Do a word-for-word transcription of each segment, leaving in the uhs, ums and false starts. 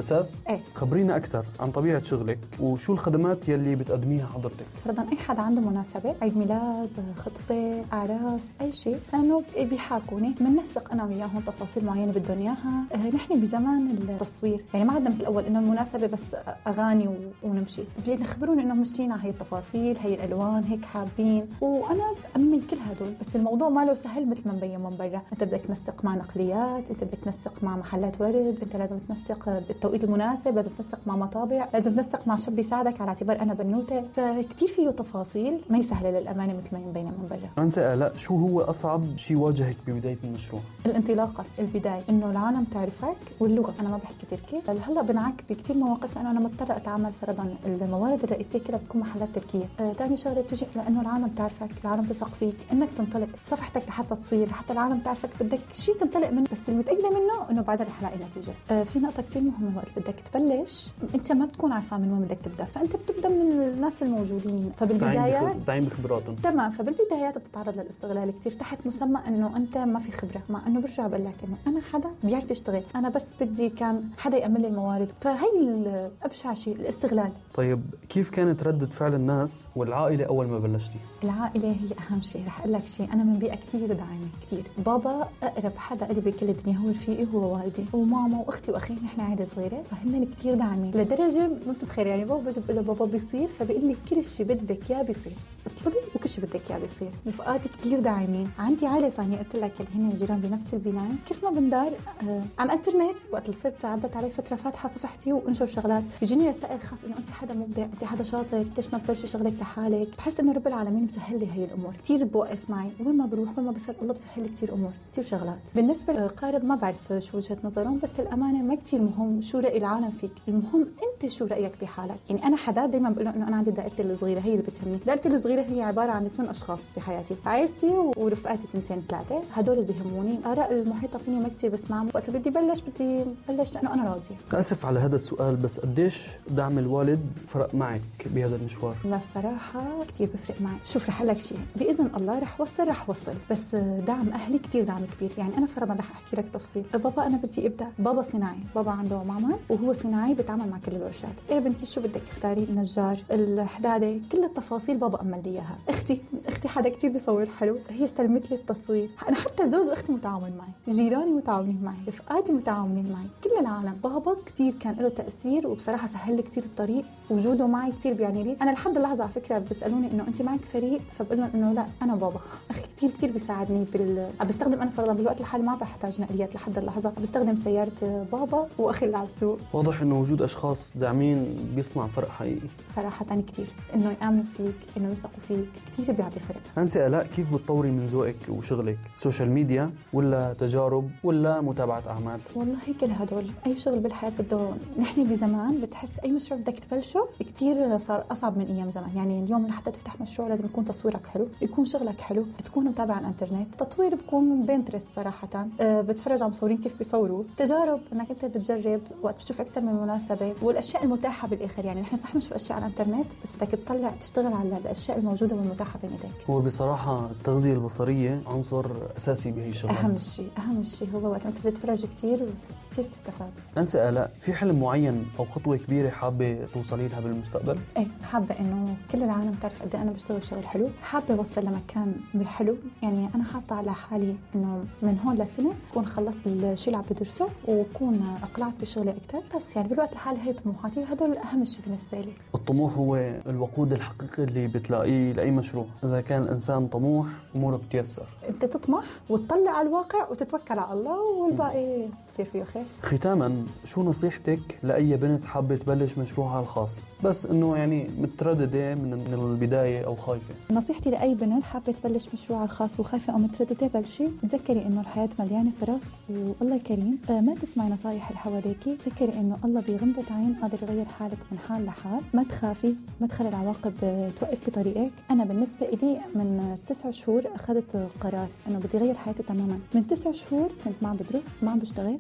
الأساس؟ ايه. خبرينا أكثر عن طبيعة شغلك وشو الخدمات يلي بتقدميها حضرتك. فرضا أي حدا عنده مناسبة، عيد ميلاد، خطبة، أعراس، أي شيء، أنه بيحاكوني بننسق أنا وياهم تفاصيل معينة بدهم إياها. اه نحن بزمان التصوير يعني ما عندنا مثل الأول إنه المناسبة بس أغاني ونمشي، بيخبروني إنه مشتينا هاي التفاصيل، هاي الألوان، هيك حابين، وأنا بأمن كل هدول. بس الموضوع ما له سهل مثل ما مبين من برا. أنت بدك تنسق مع نقليات، أنت بدك تنسق مع محلات ورد، أنت لازم تنسق بالتوقيت المناسب، لازم تنسق مع مطابع، لازم تنسق مع شاب يساعدك على اعتبار أنا بنوتة. فكتير فيه تفاصيل ما يسهل للأمانة مثل ما مبين من برا. أنسة آلاء، شو هو أصعب شيء واجهك ببداية المشروع؟ الانطلاقة، البداية، إنه العالم تعرفك، واللغة. أنا ما بحكي تركي، هلا بنعك بكتير مواقف لأنه أنا مضطرة أتعامل. فرضا الموارد الرئيسية كلها بتكون محلات تركية. آه، تاني شغلة بتجي لأنه العالم تعرفك، العالم تثق فيك، إنك تنطلق صفحتك لحتى تصير، لحتى العالم تعرفك بدك شيء تنطلق منه، بس المتأكدة منه إنه بعدها رح لاقي نتيجة. آه، في نقطة كتير مهمة، وقت بدك تبلش أنت ما بتكون عارفان من وين بدك تبدأ، فأنت بتبدأ من الناس الموجودين. فبالبدايات دايم بخبراتهم. تمام. فبالبدايات بتتعرض للاستغلال كتير تحت مسمى إنه أنت ما في خبرة، مع إنه برجع بقول لك إنه أنا حدا بيعرف يشتغل، أنا بس بدي كان حدا يأمن لي الموارد. فهي أبشع شيء الاستغلال. طيب كيف كانت ردة فعل الناس والعائلة أول ما بلشتي؟ العائلة هي أهم شيء. رح أقول لك شيء، أنا من بيئة كتير داعمة كتير. بابا أقرب حدا إلي بكل الدنيا هو رفيقي، هو والدي وماما وأختي وأخي، نحن عائلة صغيرة، فهن كتير داعمين لدرجة ما بتتخيل. يعني بابا بجيب له بابا بيصير، فبيقول لي كل شيء بدك إياه بيصير، اطلبي وكل شيء بدك إياه بيصير. رفقاتي كتير داعمين. عندي عائلة ثانية قلت لك اللي هن جيران بنفس البناية، كيف ما بندار آه على الانترنت. وقت صرت عدت علي فترة فاتحة صفحتي وانشر شغلات، بيجيني رسائل خاص انه انت حدا مبدع، انت حدا شاطر، ليش ما تبلشي شغلك لحالك. بحس انه رب العالمين مسهل لي هي الامور كتير، بوقف معي وين ما بروح وين ما بسال الله بسهل لي كتير امور، كتير شغلات. بالنسبة للقارب ما بعرف شو وجهة نظرهم، بس الامانة ما كتير مهم شو رأي العالم فيك، المهم انت شو رأيك بحالك. يعني انا حدا دايما بقول انه انا عندي دائرتي الصغيرة هي اللي بتهمني. دائرتي الصغيرة هي عبارة عن ثمان اشخاص بحياتي، عائلتي ورفقاتي تنتين ثلاثة، هدول اللي بيهموني. آراء المحيطة فيني ما كتير بسمعهم. وقت بدي بلش بدي بلش لأنه أنا راضية. أسف على هذا السؤال، بس قديش دعم الوالد فرق معك بهذا المشوار؟ لا الصراحة كتير بفرق معي. شوف رح لك شيء، بإذن الله رح وصل رح وصل بس دعم أهلي كتير دعم كبير. يعني أنا فرضا رح أحكي لك تفصيل. بابا أنا بدي أبدأ، بابا صناعي، بابا عنده معمل وهو صناعي بيتعامل مع كل الورشات. إيه بنتي شو بدك اختاري، النجار، الحدادة، كل التفاصيل بابا أمل لي إياها. أختي أختي حدا كتير بيصور حلو، هي استلمت لي التصوير. أنا حتى زوج أختي متعاون معي، جيراني متعاونين معي، رفقاتي متعاونين معي، كل العالم. بابا كتير كان له تأثير، وبصراحة سهل لي كتير الطريق، وجوده معي كتير بيعني لي. أنا لحد اللحظة على فكرة بيسألوني إنه أنت معك فريق، فبقول لهم إنه لا أنا بابا. أخي كتير كتير بيساعدني بال بستخدم، أنا فرضا بالوقت الحالي ما بحتاج نقليات لحد اللحظة، بستخدم سيارة بابا وأخي اللي على السوق. واضح إنه وجود أشخاص داعمين بيصنع فرق حقيقي. صراحة كتير إنه يآمنوا فيك، إنه يثقوا فيك، كتير بيعطي فرق. أنسة آلاء، كيف بتطوري من ذوقك وشغلك؟ سوشيال ميديا ولا تجارب ولا متابعة أعمال؟ والله كل هدول. أي شغل بالحياة بده، نحن بزمان بتحس أي مشروع بدك تبلشه كتير صار أصعب من أيام زمان. يعني اليوم لحتى تفتح مشروع لازم يكون تصويرك حلو، يكون شغلك حلو، تكون متابع على الانترنت. تطوير بكون من بنترست صراحة، أه بتفرج على مصورين كيف بيصوروا. تجارب انك انت بتجرب وقت بتشوف اكثر من مناسبة، والاشياء المتاحة بالاخر. يعني نحن صح بنشوف اشياء على الانترنت، بس بدك تطلع تشتغل على الاشياء الموجودة والمتاحة بين ايديك. هو بصراحة التغذية البصرية عنصر اساسي بهي الشغلات. اهم شيء اهم شيء هو وقت انت بتتفرج كتير كتير بتستفاد. أنسة آلاء، في حلم معين او خطوة كبيرة حابة توصلي لها بالمستقبل؟ ايه، حابة انه كل العالم تعرف قد ايه انا بشتغل شغل حلو. حابة اوصل لمكان بالحلو. يعني انا حاطة على حالي انه من هون لسنة اكون خلصت الشيء اللي عم بدرسه، وكون اقلعت بشغلي اكثر. بس يعني بالوقت الحالي هي طموحاتي، هدول اهم شيء بالنسبة لي. الطموح هو الوقود الحقيقي اللي بتلاقيه لاي مشروع. اذا كان الانسان طموح اموره بتيسر. انت تطمح وتطلع على الواقع وتتوكل على الله، والباقي بصير فيه خير. ختاما، شو نصيحتك لاي بنت حابة تبلش مشروعها الخاص بس انه يعني مترددة من البداية او خايفة؟ نصيحتي لاي بنت حابة تبلش مشروعها الخاص وخايفة او مترددة، بلشي. تذكري انه الحياة مليانة فرص والله كريم. ما تسمعي نصايح اللي حواليكي، تذكري انه الله بغمضة عين قادر يغير حالك من حال لحال. ما تخافي، ما تخلي العواقب توقف بطريقك. انا بالنسبة لي من تسع شهور اخذت قرار انه بدي غير حياتي تماما. من تسع شهور كنت ما عم بدرس، ما عم بشتغل، ما في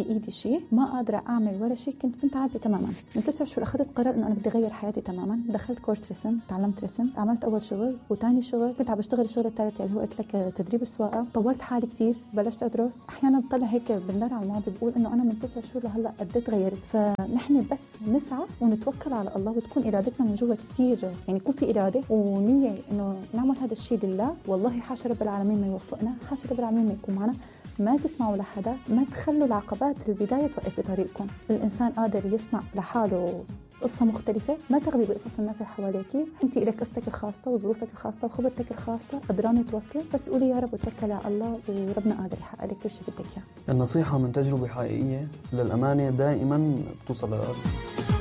بايدي شيء، ما قادره اعمل ولا شيء، كنت بنت عادي تماما. من تسع شهور اخذت قرار انه انا بدي اغير حياتي تماما. دخلت كورس رسم، تعلمت رسم، عملت اول شغل وثاني شغل، كنت عم بشتغل الشغل الثالث اللي هو قلت لك تدريب السواقه. طورت حالي كثير، بلشت ادرس. احيانا بطلع هيك بندر على الماضي بقول انه انا من تسع شهور لهلا قد ايه تغيرت. فنحن بس نسعى ونتوكل على الله، وتكون ارادتنا من جوا كثير، يعني يكون في اراده ونيه انه نعمل هذا الشيء لله. والله حاشا رب العالمين ما يوفقنا، حاشا رب العالمين ما يكون معنا. ما تسمعوا لحدا، ما تخلوا العقبات البداية توقف بطريقكم. الإنسان قادر يصنع لحاله قصة مختلفة، ما تغلي بقصص الناس اللي حواليكي. انت لك قصتك الخاصة وظروفك الخاصة وخبرتك الخاصة، قدرانة توصلي، بس قولي يا رب وتوكلي على الله وربنا قادر يحقق لك كل شيء بدك اياه. النصيحة من تجربة حقيقية للأمانة دائما بتوصل للقلب.